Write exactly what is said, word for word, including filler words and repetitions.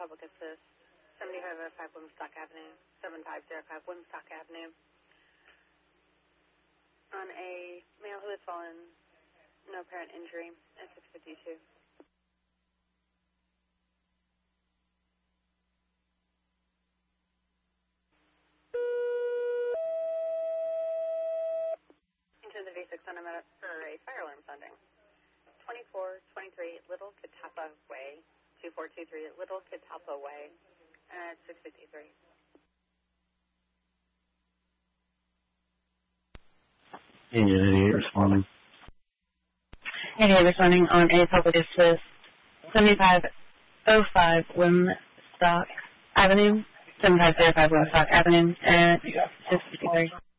Public Assist, seventy-five oh five Woodstock Avenue, seventy-five oh five Woodstock Avenue. On a male who has fallen, no apparent injury, at six fifty-two. Into the V six on a minute for a fire alarm sounding. twenty-four twenty-three Little Catawba Way, two four two three Little Catawba Way, at six fifty-three. Indian eighty-eight responding. eighty-eight responding on a Public Assist, seventy-five oh five Woodstock Avenue, seventy-five oh five Woodstock Avenue, at six fifty-three.